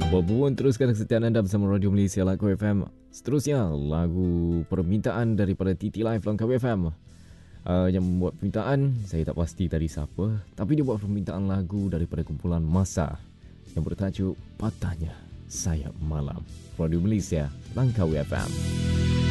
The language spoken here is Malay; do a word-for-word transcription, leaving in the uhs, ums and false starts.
Berbuun teruskan kesetiaan anda bersama Radio Malaysia Langkawi F M. Seterusnya, lagu permintaan daripada T T Live Langkawi F M. Uh, yang membuat permintaan, saya tak pasti tadi siapa, tapi dia buat permintaan lagu daripada kumpulan Masa yang bertajuk Patahnya Sayap Malam. Radio Malaysia Langkawi F M.